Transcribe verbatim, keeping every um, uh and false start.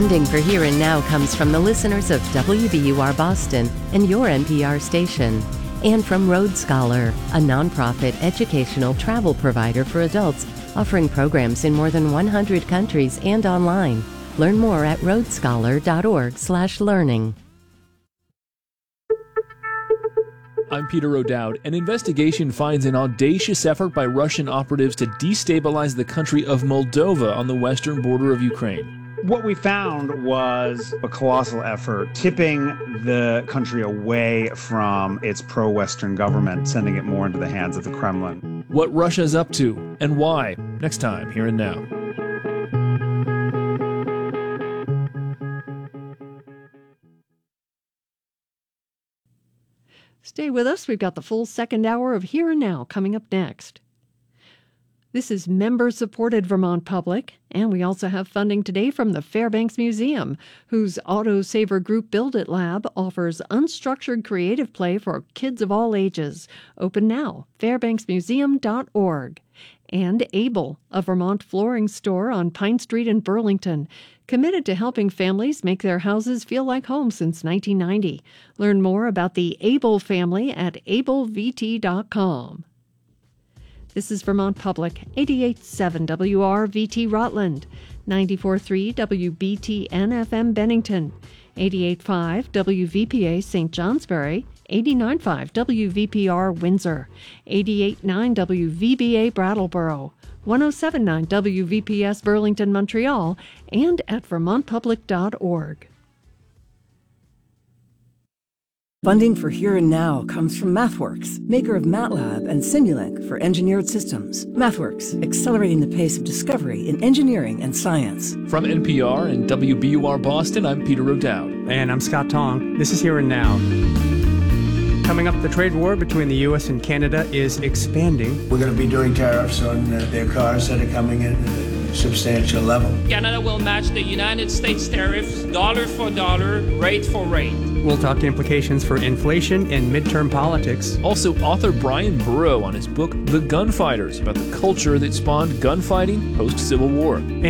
Funding for Here and Now comes from the listeners of W B U R Boston and your N P R station, and from Road Scholar, a nonprofit educational travel provider for adults offering programs in more than one hundred countries and online. Learn more at road scholar dot org slash learning. I'm Peter O'Dowd. An investigation finds an audacious effort by Russian operatives to destabilize the country of Moldova on the western border of Ukraine. What we found was a colossal effort, tipping the country away from its pro-Western government, sending it more into the hands of the Kremlin. What Russia's up to and why, next time, Here and Now. Stay with us. We've got the full second hour of Here and Now coming up next. This is member-supported Vermont Public, and we also have funding today from the Fairbanks Museum, whose Autosaver Group Build It Lab offers unstructured creative play for kids of all ages. Open now, fairbanks museum dot org. And Able, a Vermont flooring store on Pine Street in Burlington, committed to helping families make their houses feel like home since nineteen ninety. Learn more about the Able family at able v t dot com. This is Vermont Public, eighty-eight point seven W R V T Rutland, ninety-four point three W B T N F M Bennington, eighty-eight point five W V P A Saint Johnsbury, eighty-nine point five W V P R Windsor, eighty-eight point nine W V B A Brattleboro, one oh seven point nine W V P S Burlington, Montreal, and at vermont public dot org. Funding for Here and Now comes from MathWorks, maker of MATLAB and Simulink for engineered systems. MathWorks, accelerating the pace of discovery in engineering and science. From N P R and W B U R Boston, I'm Peter O'Dowd. And I'm Scott Tong. This is Here and Now. Coming up, the trade war between the U S and Canada is expanding. We're going to be doing tariffs on uh, their cars that are coming in at a substantial level. Canada will match the United States tariffs, dollar for dollar, rate for rate. We'll talk implications for inflation and midterm politics. Also, author Brian Burrow on his book, The Gunfighters, about the culture that spawned gunfighting post-Civil War.